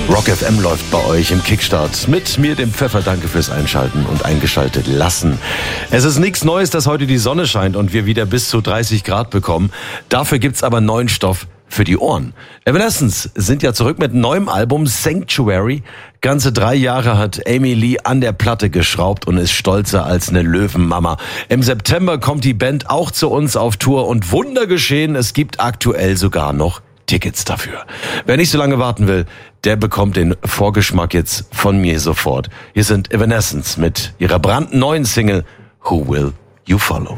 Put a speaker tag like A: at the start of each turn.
A: Rock FM läuft bei euch im Kickstart mit mir, dem Pfeffer. Danke fürs Einschalten und eingeschaltet lassen. Es ist nichts Neues, dass heute die Sonne scheint und wir wieder bis zu 30 Grad bekommen. Dafür gibt's aber neuen Stoff für die Ohren. Evanescence sind ja zurück mit neuem Album Sanctuary. Ganze 3 Jahre hat Amy Lee an der Platte geschraubt und ist stolzer als eine Löwenmama. Im September kommt die Band auch zu uns auf Tour und Wunder geschehen, es gibt aktuell sogar noch Tickets dafür. Wer nicht so lange warten will, der bekommt den Vorgeschmack jetzt von mir sofort. Hier sind Evanescence mit ihrer brandneuen Single Who Will You Follow?